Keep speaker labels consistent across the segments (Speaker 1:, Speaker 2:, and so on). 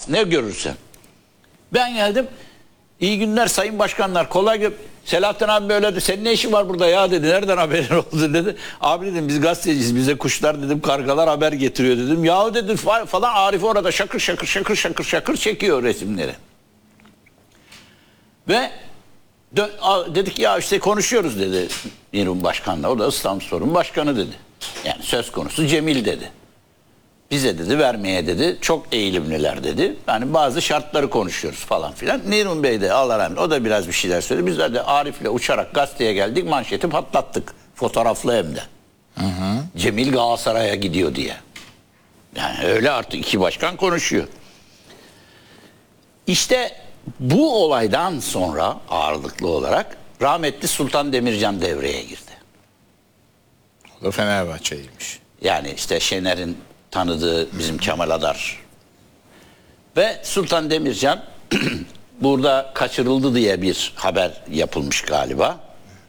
Speaker 1: bas ne görürsen. Ben geldim. İyi günler sayın başkanlar, kolay gelsin. Selahattin abi böyle dedi. Senin ne işin var burada ya dedi. Nereden haberin oldu dedi. Abi dedim biz gazeteciyiz. Bize kuşlar dedim kargalar haber getiriyor dedim. Yahu dedi falan Arif orada şakır şakır çekiyor resimleri. Ve dedik ya işte konuşuyoruz dedi Nirun Başkan'la. O da İstanbulspor'un başkanı dedi. Yani söz konusu Cemil dedi. Bize dedi vermeye dedi çok eğilimliler dedi. Yani bazı şartları konuşuyoruz falan filan. Nirun Bey de Allah rahmet o da biraz bir şeyler söyledi. Biz de Arif'le uçarak gazeteye geldik, manşeti patlattık. Fotoğraflı hem de. Cemil Galatasaray'a gidiyor diye. Yani öyle artık iki başkan konuşuyor. İşte bu olaydan sonra ağırlıklı olarak rahmetli Sultan Demircan devreye girdi.
Speaker 2: O da Fenerbahçeliymiş.
Speaker 1: Yani işte Şener'in tanıdığı bizim Kemal Adar. Ve Sultan Demircan burada kaçırıldı diye bir haber yapılmış galiba.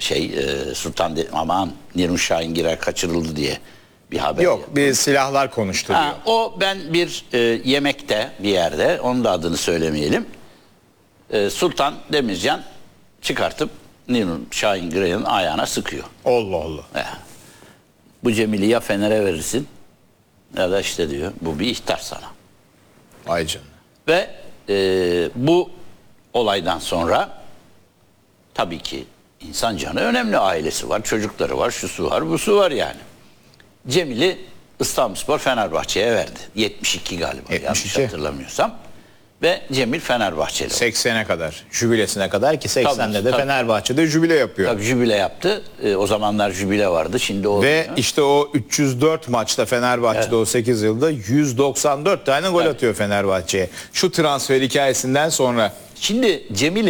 Speaker 1: Nirun Şahingirer kaçırıldı diye bir haber.
Speaker 2: Yok, bir silahlar konuştu diyor.
Speaker 1: O ben bir yemekte bir yerde, onun da adını söylemeyelim. Sultan Demircan çıkartıp Nirun Şahingirer'in ayağına sıkıyor.
Speaker 2: Allah Allah.
Speaker 1: Bu Cemil'i ya Fener'e verirsin ya da işte diyor bu bir ihtar sana.
Speaker 2: Ay canına.
Speaker 1: Ve bu olaydan sonra tabii ki insan canı önemli, ailesi var, çocukları var, şusu var, busu var yani. Cemil'i İstanbulspor Fenerbahçe'ye verdi. 72 galiba
Speaker 2: 72.
Speaker 1: yanlış hatırlamıyorsam. Ve Cemil Fenerbahçeli.
Speaker 2: 80'e kadar, jübilesine kadar ki 80'de de
Speaker 1: tabii.
Speaker 2: Fenerbahçe'de jübile yapıyor.
Speaker 1: Tabii jübile yaptı. O zamanlar jübile vardı. Şimdi o
Speaker 2: Ve işte o 304 maçta Fenerbahçe'de o 8 yılda 194 tane gol atıyor Fenerbahçe'ye. Şu transfer hikayesinden sonra.
Speaker 1: Şimdi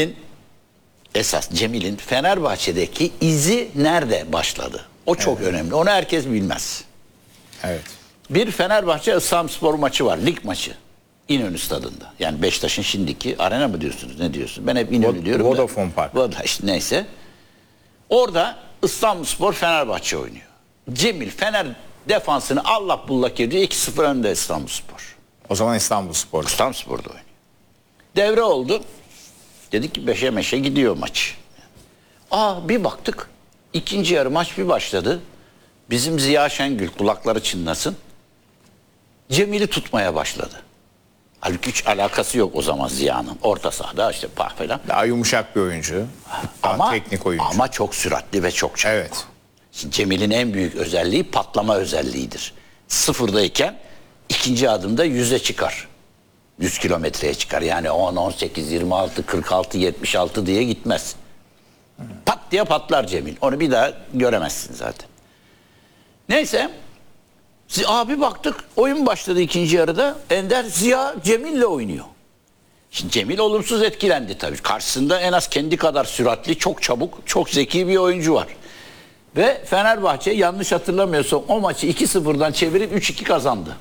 Speaker 1: Cemil'in Fenerbahçe'deki izi nerede başladı? O çok önemli. Onu herkes bilmez.
Speaker 2: Evet.
Speaker 1: Bir Fenerbahçe İstanbulspor maçı var. Lig maçı. İnönü Stadı'nda. Yani Beşiktaş'ın şimdiki arena mı diyorsunuz? Ne diyorsun? Ben hep İnönü diyorum.
Speaker 2: Vodafone Park.
Speaker 1: İşte neyse. Orada İstanbulspor Fenerbahçe oynuyor. Cemil Fener defansını allak bullak ediyor. 2-0 önde İstanbulspor.
Speaker 2: O zaman İstanbulspor.
Speaker 1: İstanbulspor'da oynuyor. Devre oldu. Dedik ki beşe meşe gidiyor maç. Bir baktık. İkinci yarı maç bir başladı. Bizim Ziya Şengül kulakları çınlasın. Cemil'i tutmaya başladı. Halbuki hiç alakası yok o zaman Ziya'nın. Orta sahada işte falan.
Speaker 2: Daha yumuşak bir oyuncu. Daha teknik oyuncu.
Speaker 1: Ama çok süratli ve çok çabuk.
Speaker 2: Evet.
Speaker 1: Şimdi Cemil'in en büyük özelliği patlama özelliğidir. Sıfırdayken ikinci adımda 100'e çıkar. 100 kilometreye çıkar. Yani 10, 18, 26, 46, 76 diye gitmez. Pat diye patlar Cemil. Onu bir daha göremezsin zaten. Neyse. Abi baktık oyun başladı ikinci yarıda. Ender Ziya Cemil'le oynuyor. Şimdi Cemil olumsuz etkilendi tabii. Karşısında en az kendi kadar süratli, çok çabuk, çok zeki bir oyuncu var. Ve Fenerbahçe yanlış hatırlamıyorsam o maçı 2-0'dan çevirip 3-2 kazandı.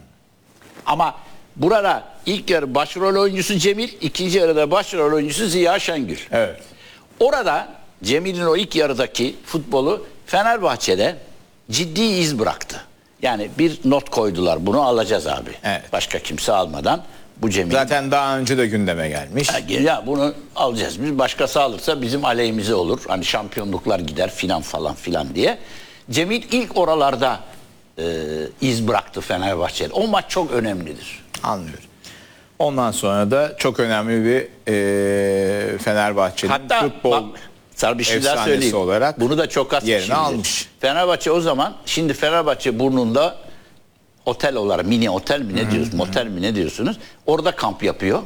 Speaker 1: Ama burada ilk yarı başrol oyuncusu Cemil, ikinci yarıda başrol oyuncusu Ziya Şengül.
Speaker 2: Evet.
Speaker 1: Orada Cemil'in o ilk yarıdaki futbolu Fenerbahçe'de ciddi iz bıraktı. Yani bir not koydular. Bunu alacağız abi.
Speaker 2: Evet.
Speaker 1: Başka kimse almadan bu Cemil.
Speaker 2: Zaten daha önce de gündeme gelmiş.
Speaker 1: Ya bunu alacağız. Biz başkası alırsa bizim aleyhimize olur. Hani şampiyonluklar gider filan falan filan diye. Cemil ilk oralarda iz bıraktı Fenerbahçe'de. O maç çok önemlidir.
Speaker 2: Anlıyorum. Ondan sonra da çok önemli bir Fenerbahçe'nin futbol
Speaker 1: sana bir şey daha söyleyeyim.
Speaker 2: Olarak
Speaker 1: bunu da çok az
Speaker 2: yerini almış.
Speaker 1: Fenerbahçe o zaman, şimdi Fenerbahçe burnunda otel olarak, mini otel mi ne diyorsunuz, motel mi ne diyorsunuz? Orada kamp yapıyor.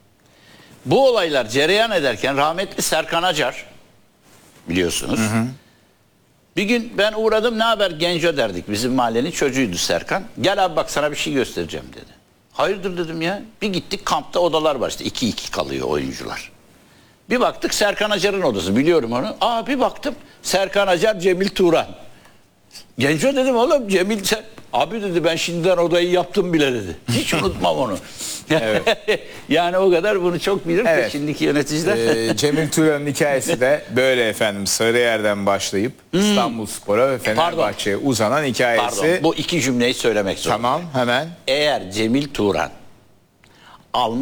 Speaker 1: Bu olaylar cereyan ederken rahmetli Serkan Acar, biliyorsunuz. Bir gün ben uğradım, ne haber Genco derdik, bizim mahallenin çocuğuydu Serkan. Gel abi bak sana bir şey göstereceğim dedi. Hayırdır dedim ya. Bir gittik, kampta odalar var işte, 2-2 kalıyor oyuncular. Bir baktık Serkan Acar'ın odası, biliyorum onu. Bir baktım Serkan Acar, Cemil Turan. Genco dedim oğlum Cemil sen. Abi dedi ben şimdiden odayı yaptım bile dedi. Hiç unutmam onu.
Speaker 2: Evet.
Speaker 1: Yani o kadar bunu çok bilir
Speaker 2: evet.
Speaker 1: Şimdiki yöneticiler.
Speaker 2: Cemil Turan'ın hikayesi de böyle efendim, Sarıyer'den başlayıp İstanbulspor'a ve Fenerbahçe'ye uzanan hikayesi.
Speaker 1: Pardon, bu iki cümleyi söylemek zorunda.
Speaker 2: Tamam, hemen.
Speaker 1: Eğer Cemil Turan